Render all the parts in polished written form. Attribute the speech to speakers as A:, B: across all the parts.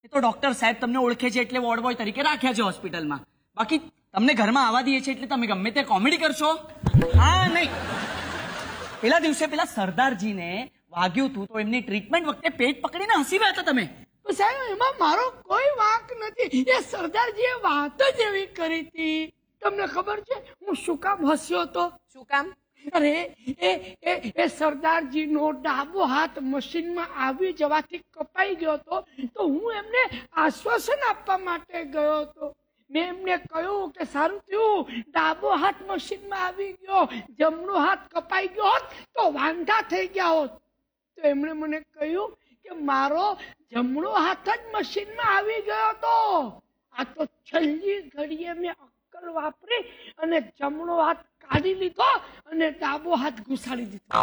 A: એ તો ડોક્ટર સાહેબ તમને ઓળખે છે એટલે વોર્ડ બોય તરીકે રાખ્યા છે હોસ્પિટલમાં. બાકી તમને ઘરમાં આવવા દઈએ છે એટલે તમે ગમે તે કોમેડી કરશો. હા નહીં, પેલા દિવસે પેલા સરદારજીને વાગ્યું હતું તો એમની ટ્રીટમેન્ટ વખતે પેટ પકડીને હસી રહ્યા હતા તમે.
B: સાહેબ એમાં મારો કોઈ વાંક નથી. એ સરદારજીએ વાત જ એવી કરી હતી. તમને ખબર છે હું શું કામ હસ્યો હતો?
C: શું કામ?
B: અરે એ સરદારજીનો ડાબો હાથ મશીનમાં આવી જવાથી કપાઈ ગયો હતો તો હું એમને આશ્વાસન આપવા માટે ગયો હતો. મેં એમને કહ્યું કે સારું થયું ડાબો હાથ મશીનમાં આવી ગયો, જમણો હાથ કપાઈ ગયો હોત તો વાંધા થઈ ગયા હોત. તો એમણે મને કહ્યું કે મારો જમણો હાથ જ મશીનમાં આવી ગયો હતો. આ તો છેલ્લી ઘડીએ મેં અક્કલ વાપરી અને જમણો હાથ કાઢી લીધો અને ડાબો હાથ ઘુસાડી દીધો.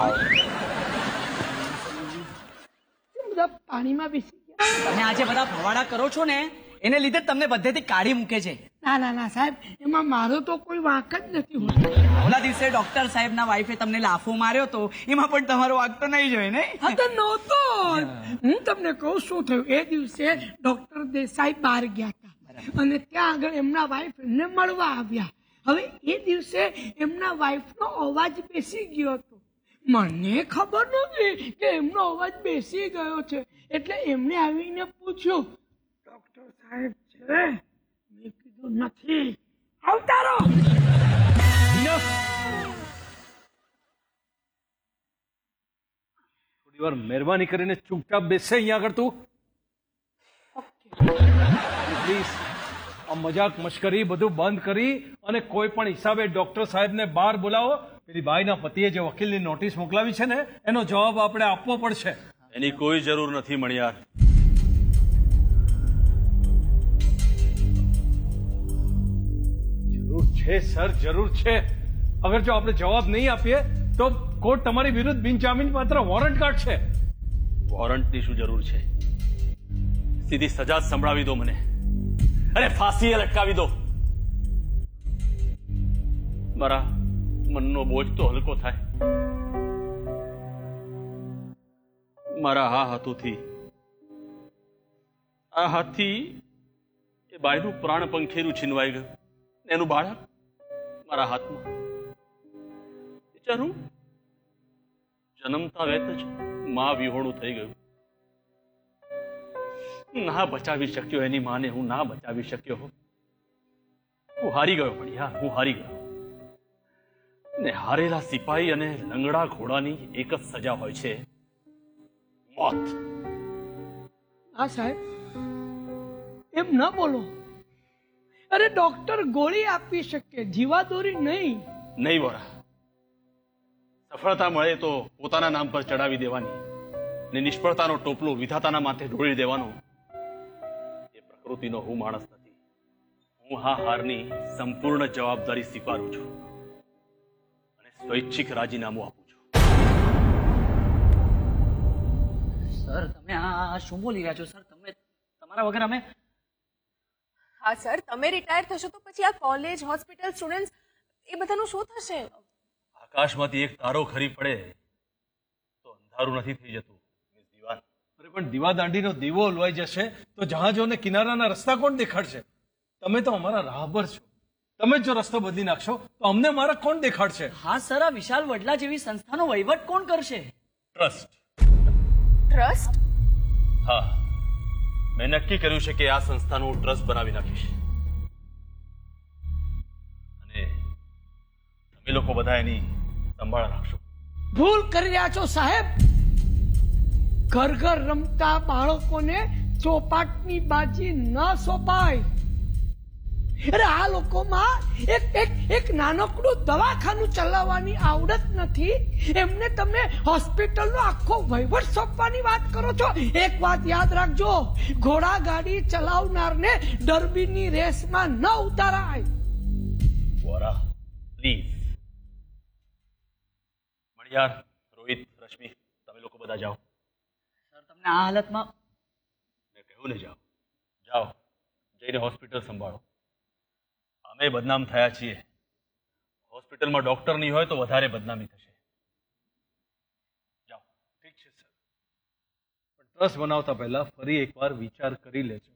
B: બધા પાણીમાં બેસી ગયા.
A: તમે આજે બધા ભવાડા કરો છો ને એને લીધે તમને બધેથી કાઢી મૂકે છે.
B: ના ના ના સાહેબ, એમાં મારો તો કોઈ વાંક જ નથી હોતો.
A: ઓલા દિવસે ડોક્ટર સાહેબના વાઈફે તમને લાફો માર્યો તો એમાં પણ તમારો વાંક તો નહીં જોઈ ને?
B: હા તો નહોતો. હું તમને કહું શું થયું. એ દિવસે ડોક્ટર દેસાઈ બહાર ગયા હતા અને ત્યાં આગળ એમના વાઈફ એમને મળવા આવ્યા. હવે એ દિવસે એમના વાઈફનો અવાજ બેસી ગયો હતો. મને ખબર નહોતી કે એમનો અવાજ બેસી ગયો છે એટલે એમણે આવીને પૂછ્યું, ડોક્ટર સાહેબ છે? મેં કીધું નથી. આવતારો.
D: થોડી વાર મહેરબાની કરીને ચૂપચાપ બેસે અહીંયા આગળ તું. પ્લીઝ આ મજાક મશ્કરી બધું બંધ કરી અને કોઈ પણ હિસાબે ડોક્ટર સાહેબને બહાર બોલાવો. પેલી બાઈના પતિએ જે વકીલની નોટિસ મોકલાવી છે ને એનો જવાબ આપણે આપવો પડશે.
E: એની કોઈ જરૂર નથી મણિયાર.
D: જરૂર છે સર, જરૂર છે. અગર જો આપણે જવાબ નહીં આપીએ તો કોર્ટ તમારી વિરુદ્ધ બિનજામીન પાત્ર વોરંટ કાઢશે.
E: વોરંટની શું જરૂર છે? સીધી સજા જ સંભળાવી દો મને. અરે ફાંસીએ લટકાવી દો. મારા મનનો બોજ તો હલકો થાય. મારા આ હાથથી એ બાયનું પ્રાણ પંખેરું છીનવાઈ ગયું. એનું બાળક મારા હાથમાં. વિચારું જન્મતા વેત જ માં વિહોણું થઈ ગયું. ના બચાવી શક્યો એની માને, હું ના બચાવી શક્યો. હું હારી ગયો પણ હું હારી ગયો. ને હારેલા સિપાહી અને લંગડા ઘોડાની એક જ સજા હોય છે, મોત.
B: હા સાહેબ, એમ ન બોલો. અરે ડોક્ટર ગોળી આપી શકે, જીવાદોરી નહીં.
E: નહીં વોરા. સફળતા મળે તો પોતાના નામ પર ચડાવી દેવાની ને નિષ્ફળતાનો ટોપલો વિધાતાના માથે ઢોળી દેવાનો. એ પ્રકૃતિનો હું માણસ નથી. હું આ હારની સંપૂર્ણ જવાબદારી સ્વીકારું છું અને સ્વૈચ્છિક રાજીનામું આપું છું.
A: સર તમે આ શું બોલી રહ્યા છો? સર તમે તમારા વગર અમે.
C: હા સર, તમે રિટાયર થશો તો પછી આ કોલેજ, હોસ્પિટલ, સ્ટુડન્ટ્સ એ બધાનું શું થશે?
E: આકાશમાંથી એક તારો ખરી પડે તો અંધારું નથી થઈ જતું મિસ દીવાન.
D: અરે પણ દીવાદાંડીનો દીવો ઓલવાઈ જશે તો જહાજોને કિનારાના રસ્તા કોણ દેખાડશે? તમે તો અમારા રાહબર છો. તમે જો રસ્તો બદલી નાખશો તો અમને મારા કોણ દેખાડશે?
A: હા સર, આ વિશાલ વડલા જેવી સંસ્થાનો વહીવટ કોણ કરશે?
E: ટ્રસ્ટ.
C: ટ્રસ્ટ?
E: હા, મેં નક્કી કર્યું છે કે આ સંસ્થાનું ટ્રસ્ટ બનાવી નાખીશ અને તમે લોકો બધા એની સંભાળ રાખશો.
B: ભૂલ કરી રહ્યા છો સાહેબ. ઘર ઘર રમતા બાળકોને ચોપાટની બાજી ન સોંપાય. અરે આ લોકોમાં એક નાનકડું દવાખાનું ચલાવવાની આવડત નથી, એમને તમે હોસ્પિટલનો આખો વહીવટ સોંપવાની વાત કરો છો. એક વાત યાદ રાખજો, ઘોડા ગાડી ચલાવનારને ડર્બીની રેસમાં ન ઉતારાય.
E: વોરા પ્લીઝ. મણિયાર, રોહિત, રશ્મિ, તમે લોકો બધા જાઓ.
A: સર તમને આ હાલતમાં
E: મેં કહ્યું ને જાઓ. જાઓ, જઈને હોસ્પિટલ સંભાળો. અમે બદનામ થયા છીએ. હોસ્પિટલમાં ડોક્ટર નહીં હોય તો વધારે બદનામી થશે. જાઓ.
D: ઠીક છે સર, પણ ટ્રસ્ટ બનાવતા પહેલા ફરી એકવાર વિચાર કરી લેજો.